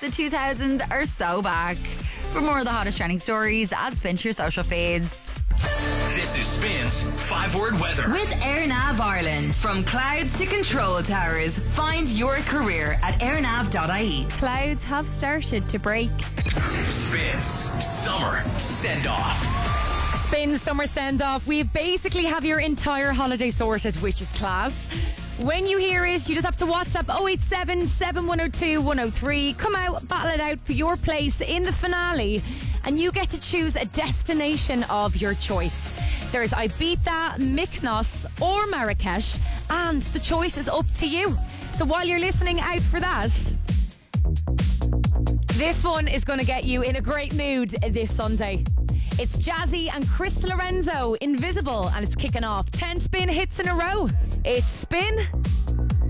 the 2000s are so back. For more of the hottest trending stories, add Spin to your social feeds. This is Spin's 5-word weather. With AirNav Ireland. From clouds to control towers, find your career at airnav.ie. Clouds have started to break. Spin's summer send-off. Spin summer send-off. We basically have your entire holiday sorted, which is class. When you hear it, you just have to WhatsApp 087 7102 103. Come out, battle it out for your place in the finale, and you get to choose a destination of your choice. There's Ibiza, Mykonos or Marrakesh, and the choice is up to you. So while you're listening out for that, this one is going to get you in a great mood this Sunday. It's Jazzy and Chris Lorenzo, Invisible, and it's kicking off 10 Spin hits in a row. It's Spin